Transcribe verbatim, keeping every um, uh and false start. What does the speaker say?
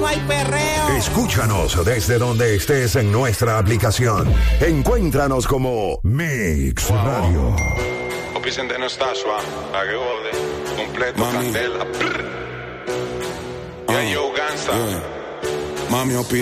no hay perreo. Escúchanos desde donde estés en nuestra aplicación. Encuéntranos como Mix wow. Radio. Vicente no está suave, la que jode, completo, candela. Yeah, yo, Gansa. Yeah. Mami,